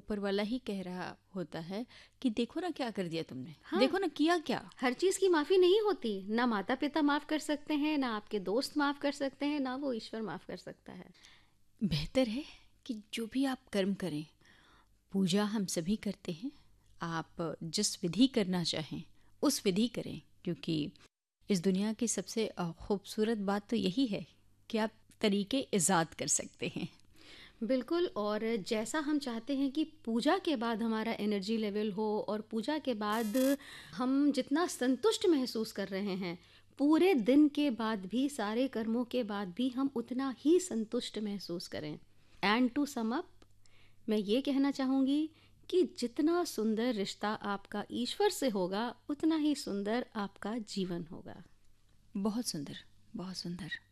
ऊपर वाला ही कह रहा होता है कि देखो ना क्या कर दिया तुमने, हाँ, देखो ना किया क्या। हर चीज़ की माफ़ी नहीं होती। ना माता-पिता माफ़ कर सकते हैं, ना आपके दोस्त माफ़ कर सकते हैं, ना वो ईश्वर माफ़ कर सकता है। बेहतर है कि जो भी आप कर्म करें, पूजा हम सभी करते हैं, आप जिस विधि करना चाहें उस विधि करें, क्योंकि इस दुनिया की सबसे खूबसूरत बात तो यही है कि आप तरीके ईजाद कर सकते हैं। बिल्कुल, और जैसा हम चाहते हैं कि पूजा के बाद हमारा एनर्जी लेवल हो और पूजा के बाद हम जितना संतुष्ट महसूस कर रहे हैं, पूरे दिन के बाद भी, सारे कर्मों के बाद भी हम उतना ही संतुष्ट महसूस करें। एंड टू सम अप, मैं ये कहना चाहूँगी कि जितना सुंदर रिश्ता आपका ईश्वर से होगा, उतना ही सुंदर आपका जीवन होगा। बहुत सुंदर, बहुत सुंदर।